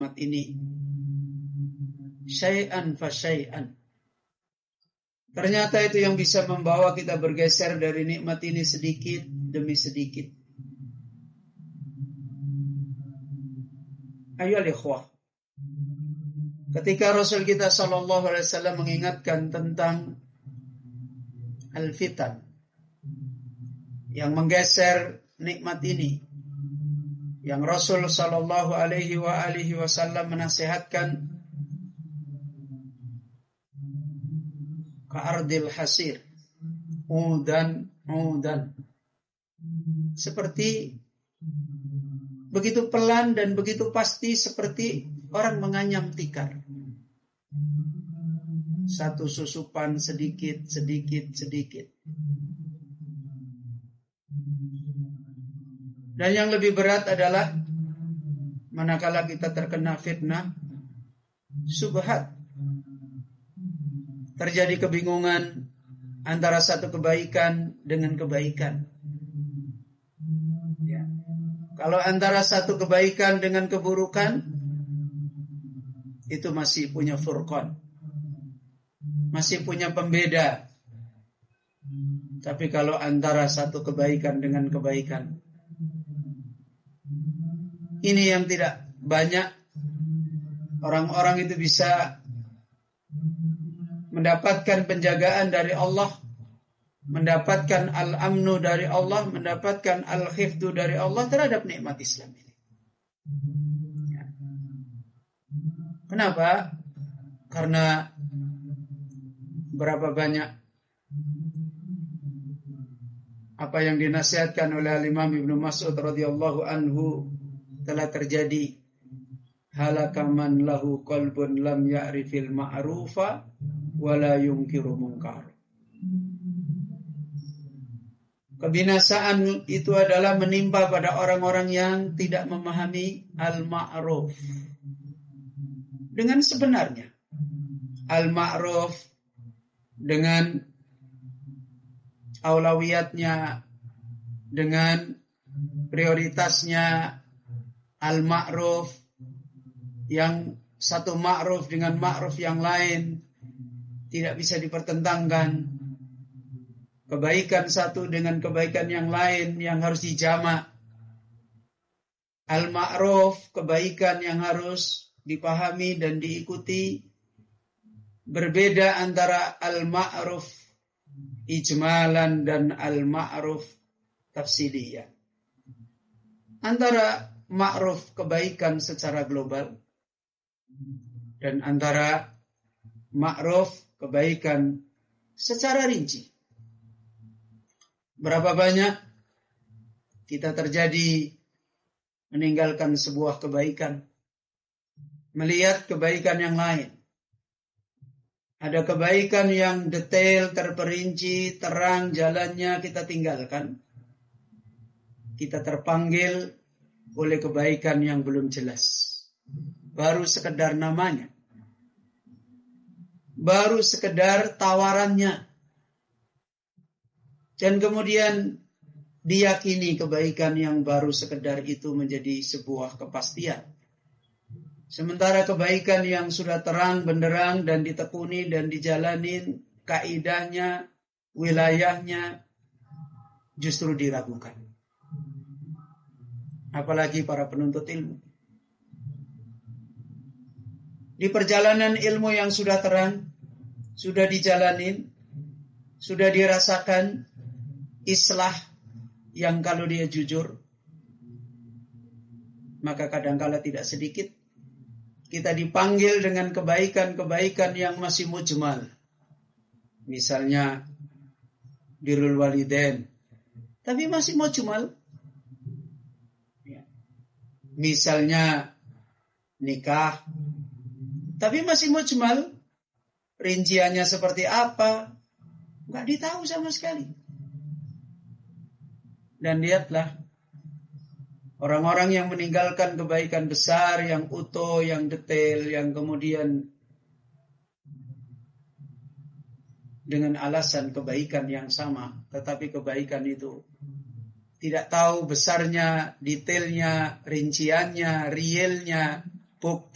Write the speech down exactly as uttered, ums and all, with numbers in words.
nikmat ini. Syai'an fa syai'an. Ternyata itu yang bisa membawa kita bergeser dari nikmat ini sedikit demi sedikit. Ayo ikhwah. Ketika Rasul kita sallallahu alaihi wasallam mengingatkan tentang al-fitan yang menggeser nikmat ini, yang Rasul sallallahu alaihi wa alihi wasallam menasihatkan ka'ardil hasir, udan udan, seperti begitu pelan dan begitu pasti, seperti orang menganyam tikar. Satu susupan sedikit, sedikit, sedikit. Dan yang lebih berat adalah manakala kita terkena fitnah subhat. Terjadi kebingungan antara satu kebaikan dengan kebaikan. Ya. Kalau antara satu kebaikan dengan keburukan, itu masih punya furqan, masih punya pembeda. Tapi kalau antara satu kebaikan dengan kebaikan, ini yang tidak banyak orang-orang itu bisa mendapatkan penjagaan dari Allah, mendapatkan al-amnu dari Allah, mendapatkan al-khifdu dari Allah terhadap nikmat Islam ini. Ya. Kenapa? Karena berapa banyak apa yang dinasihatkan oleh Imam Ibnu Mas'ud radhiyallahu anhu telah terjadi. Halakaman lahu qalbun lam ya'rifil ma'rufa wa la yunkiru munkar. Kebinasaan itu adalah menimpa pada orang-orang yang tidak memahami al-ma'ruf dengan sebenarnya. Al-ma'ruf dengan aulawiyatnya, dengan prioritasnya. Al-ma'ruf, yang satu ma'ruf dengan ma'ruf yang lain tidak bisa dipertentangkan. Kebaikan satu dengan kebaikan yang lain yang harus dijamak. Al-ma'ruf, kebaikan yang harus dipahami dan diikuti, berbeda antara al-ma'ruf ijmalan dan al-ma'ruf tafsiliyah. Antara ma'ruf kebaikan secara global dan antara ma'ruf kebaikan secara rinci. Berapa banyak kita terjadi meninggalkan sebuah kebaikan, melihat kebaikan yang lain. Ada kebaikan yang detail, terperinci, terang jalannya, kita tinggalkan. Kita terpanggil oleh kebaikan yang belum jelas. Baru sekedar namanya. Baru sekedar tawarannya. Dan kemudian diyakini kebaikan yang baru sekedar itu menjadi sebuah kepastian. Sementara kebaikan yang sudah terang benderang dan ditekuni dan dijalanin, kaidahnya, wilayahnya justru diragukan. Apalagi para penuntut ilmu. Di perjalanan ilmu yang sudah terang, sudah dijalanin, sudah dirasakan islah yang kalau dia jujur, maka kadangkala tidak sedikit kita dipanggil dengan kebaikan-kebaikan yang masih mujmal. Misalnya birrul walidain, tapi masih mujmal. Misalnya nikah, tapi masih mujmal. Rinciannya seperti apa, nggak ditahu sama sekali. Dan lihatlah orang-orang yang meninggalkan kebaikan besar, yang utuh, yang detail, yang kemudian dengan alasan kebaikan yang sama, tetapi kebaikan itu tidak tahu besarnya, detailnya, rinciannya, realnya, bukti